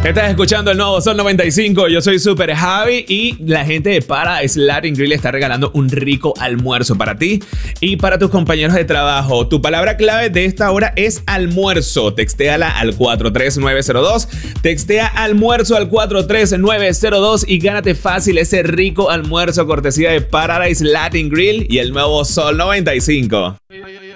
Estás escuchando el nuevo Sol 95, yo soy Super Javi y la gente de Paradise Latin Grill está regalando un rico almuerzo para ti y para tus compañeros de trabajo. Tu palabra clave de esta hora es almuerzo. Textéala al 43902, textea almuerzo al 43902 y gánate fácil ese rico almuerzo cortesía de Paradise Latin Grill y el nuevo Sol 95.